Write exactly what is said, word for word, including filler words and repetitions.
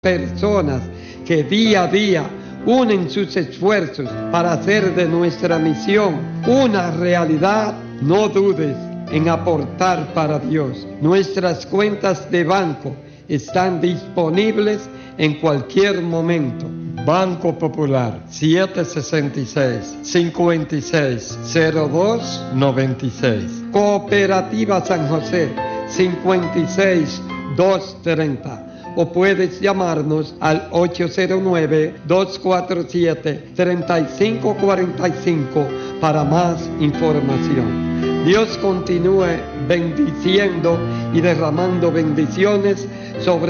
personas que día a día unen sus esfuerzos para hacer de nuestra misión una realidad. No dudes en aportar para Dios. Nuestras cuentas de banco están disponibles en cualquier momento. Banco Popular siete sesenta y seis, cincuenta y seis, cero dos noventa y seis. Cooperativa San José cincuenta y seis, doscientos treinta. O puedes llamarnos al ocho cero nueve, dos cuatro siete, tres cinco cuatro cinco para más información. Dios continúe bendiciendo y derramando bendiciones sobre